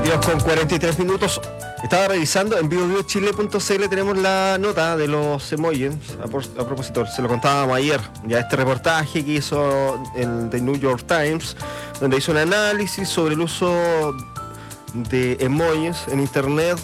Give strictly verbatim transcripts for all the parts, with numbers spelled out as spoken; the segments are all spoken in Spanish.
veintidós con cuarenta y tres minutos. Estaba revisando en vivo chile punto c l, tenemos la nota de los emojis. A, por, a propósito, se lo contábamos ayer, ya este reportaje que hizo el The New York Times, donde hizo un análisis sobre el uso de emojis en internet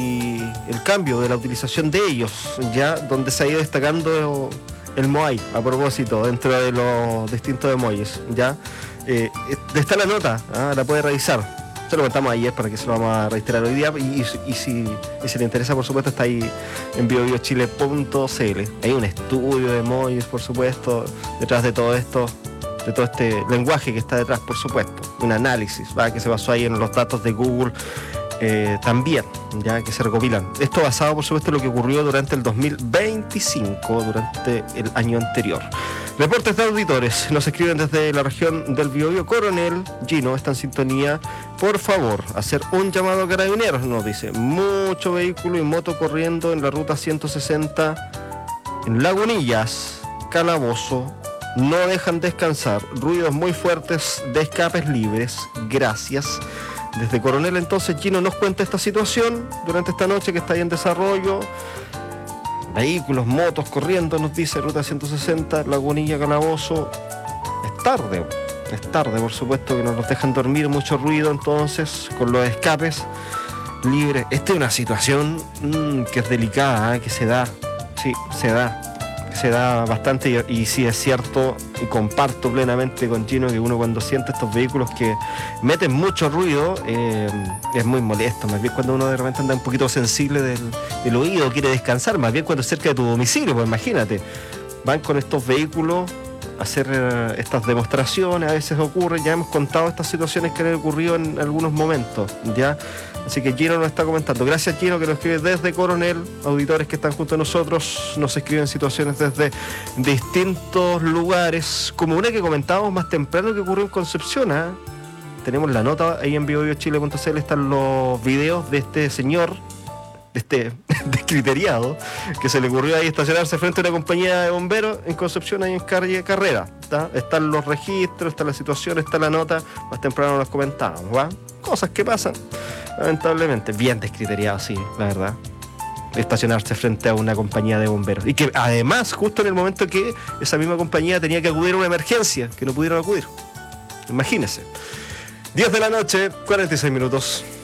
y el cambio de la utilización de ellos, ya donde se ha ido destacando el Moai, a propósito, dentro de los distintos emojis, ya. Eh, está la nota, ¿eh? La puede revisar. Se lo contamos ayer para que se lo vamos a reiterar hoy día, y, y, y, si, y si le interesa, por supuesto, está ahí en vivo chile punto c l. Hay un estudio de emojis, por supuesto, detrás de todo esto, de todo este lenguaje que está detrás, por supuesto, un análisis, ¿va? Que se basó ahí en los datos de Google, eh, también, ya que se recopilan. Esto basado, por supuesto, en lo que ocurrió durante el dos mil veinticinco, durante el año anterior. Reportes de auditores nos escriben desde la región del Biobío. Coronel Gino está en sintonía. Por favor, hacer un llamado a carabineros, nos dice. Mucho vehículo y moto corriendo en la ruta ciento sesenta en Lagunillas, Calabozo. No dejan descansar. Ruidos muy fuertes de escapes libres. Gracias. Desde Coronel, entonces, Gino nos cuenta esta situación durante esta noche que está ahí en desarrollo. Vehículos, motos corriendo, nos dice, ruta ciento sesenta, Lagunilla, Calabozo. Es tarde, es tarde, por supuesto, que no nos dejan dormir, mucho ruido, entonces, con los escapes libres. Esta es una situación mmm, que es delicada, ¿eh? Que se da, sí, se da, se da bastante, y, y sí es cierto, y comparto plenamente con Gino, que uno cuando siente estos vehículos que meten mucho ruido, eh, es muy molesto, más bien cuando uno de repente anda un poquito sensible del, del oído, quiere descansar, más bien cuando es cerca de tu domicilio, pues imagínate, van con estos vehículos a hacer eh, estas demostraciones, a veces ocurre, ya hemos contado estas situaciones que han ocurrido en algunos momentos, ya. Así que Gino nos está comentando. Gracias, Gino, que nos escribe desde Coronel. Auditores que están junto a nosotros nos escriben situaciones desde distintos lugares, como una que comentábamos más temprano que ocurrió en Concepción, ¿eh? Tenemos la nota ahí en vivo chile punto c l, están los videos de este señor, de este descriteriado, que se le ocurrió ahí estacionarse frente a una compañía de bomberos en Concepción, ahí en calle Carrera. ¿Está? Están los registros, está la situación, está la nota, más temprano los comentábamos, ¿va? Cosas que pasan, lamentablemente. Bien descriteriado, sí, la verdad. Estacionarse frente a una compañía de bomberos. Y que además, justo en el momento que esa misma compañía tenía que acudir a una emergencia, que no pudieron acudir. Imagínense. diez de la noche, cuarenta y seis minutos.